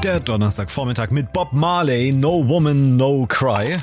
Der Donnerstagvormittag mit Bob Marley, No Woman, No Cry.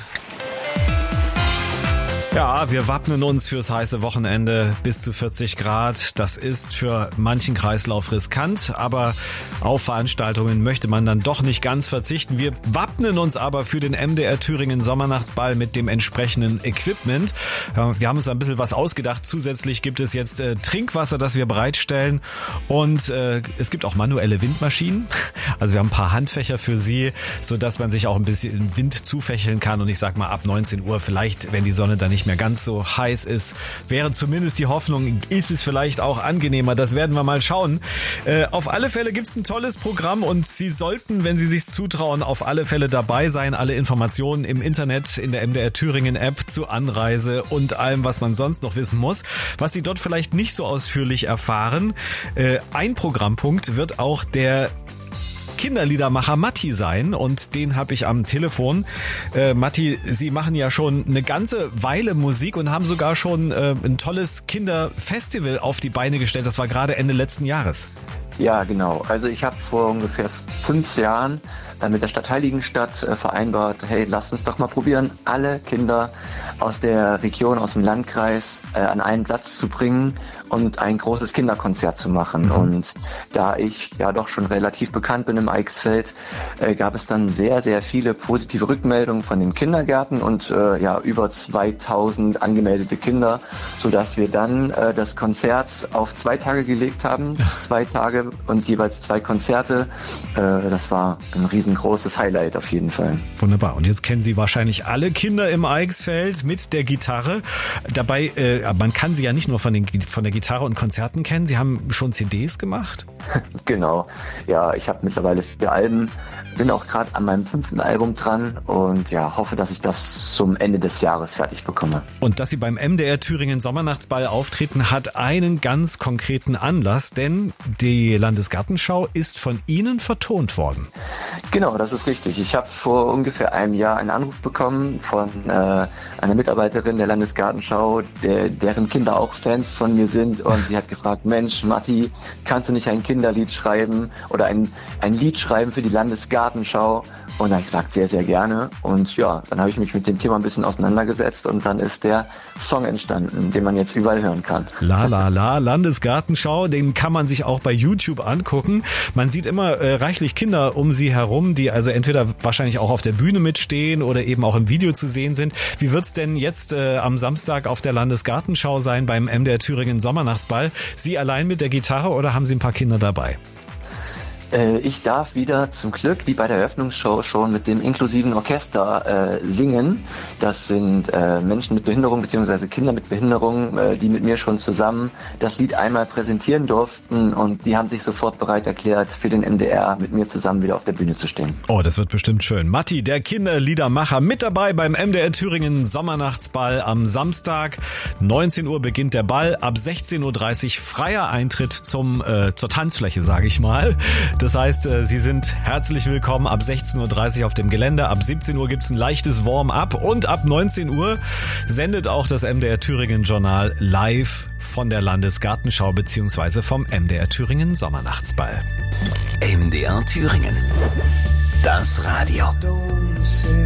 Ja, wir wappnen uns fürs heiße Wochenende bis zu 40 Grad. Das ist für manchen Kreislauf riskant, aber auf Veranstaltungen möchte man dann doch nicht ganz verzichten. Wir wappnen uns aber für den MDR Thüringen Sommernachtsball mit dem entsprechenden Equipment. Wir haben uns ein bisschen was ausgedacht. Zusätzlich gibt es jetzt Trinkwasser, das wir bereitstellen, und es gibt auch manuelle Windmaschinen. Also wir haben ein paar Handfächer für Sie, sodass man sich auch ein bisschen Wind zufächeln kann. Und ich sag mal, ab 19 Uhr vielleicht, wenn die Sonne dann nicht mehr ganz so heiß ist, wäre zumindest die Hoffnung, ist es vielleicht auch angenehmer. Das werden wir mal schauen. Auf alle Fälle gibt's ein tolles Programm und Sie sollten, wenn Sie sich zutrauen, auf alle Fälle dabei sein. Alle Informationen im Internet, in der MDR Thüringen App zur Anreise und allem, was man sonst noch wissen muss. Was Sie dort vielleicht nicht so ausführlich erfahren. Ein Programmpunkt wird auch der Kinderliedermacher Matti sein, und den habe ich am Telefon. Matti, Sie machen ja schon eine ganze Weile Musik und haben sogar schon ein tolles Kinderfestival auf die Beine gestellt. Das war gerade Ende letzten Jahres. Ja, genau. Also ich habe vor ungefähr 5 Jahren mit der Stadt Heiligenstadt vereinbart, hey, lasst uns doch mal probieren, alle Kinder aus der Region, aus dem Landkreis an einen Platz zu bringen und ein großes Kinderkonzert zu machen. Und da ich ja doch schon relativ bekannt bin im Eichsfeld, gab es dann sehr, sehr viele positive Rückmeldungen von den Kindergärten und über 2000 angemeldete Kinder, sodass wir dann das Konzert auf 2 Tage gelegt haben. 2 Tage und jeweils 2 Konzerte. Das war ein riesengroßes Highlight auf jeden Fall. Wunderbar. Und jetzt kennen Sie wahrscheinlich alle Kinder im Eichsfeld mit der Gitarre. Dabei, man kann sie ja nicht nur von der Gitarre und Konzerten kennen. Sie haben schon CDs gemacht? Genau. Ja, ich habe mittlerweile 4 Alben. Bin auch gerade an meinem 5. Album dran und ja, hoffe, dass ich das zum Ende des Jahres fertig bekomme. Und dass Sie beim MDR Thüringen Sommernachtsball auftreten, hat einen ganz konkreten Anlass, denn die Landesgartenschau ist von Ihnen vertont worden. Genau, das ist richtig. Ich habe vor ungefähr einem Jahr einen Anruf bekommen von einer Mitarbeiterin der Landesgartenschau, deren Kinder auch Fans von mir sind, und sie hat gefragt, Mensch, Matti, kannst du nicht ein Kinderlied schreiben oder ein Lied schreiben für die Landesgartenschau? Und da habe ich gesagt, sehr, sehr gerne. Und ja, dann habe ich mich mit dem Thema ein bisschen auseinandergesetzt und dann ist der Song entstanden, den man jetzt überall hören kann. La la la, Landesgartenschau, den kann man sich auch bei YouTube angucken. Man sieht immer reichlich Kinder um sie herum, die also entweder wahrscheinlich auch auf der Bühne mitstehen oder eben auch im Video zu sehen sind. Wie wird's denn jetzt am Samstag auf der Landesgartenschau sein beim MDR Thüringen Sommernachtsball? Sie allein mit der Gitarre oder haben Sie ein paar Kinder dabei? Ich darf wieder zum Glück, wie bei der Eröffnungsshow, schon mit dem inklusiven Orchester singen. Das sind Menschen mit Behinderung bzw. Kinder mit Behinderung, die mit mir schon zusammen das Lied einmal präsentieren durften, und die haben sich sofort bereit erklärt, für den MDR mit mir zusammen wieder auf der Bühne zu stehen. Oh, das wird bestimmt schön. Matti, der Kinderliedermacher, mit dabei beim MDR Thüringen Sommernachtsball am Samstag. 19 Uhr beginnt der Ball, ab 16.30 Uhr freier Eintritt zur Tanzfläche, sage ich mal. Das heißt, Sie sind herzlich willkommen ab 16.30 Uhr auf dem Gelände. Ab 17 Uhr gibt's ein leichtes Warm-up und ab 19 Uhr sendet auch das MDR Thüringen Journal live von der Landesgartenschau bzw. vom MDR Thüringen Sommernachtsball. MDR Thüringen. Das Radio.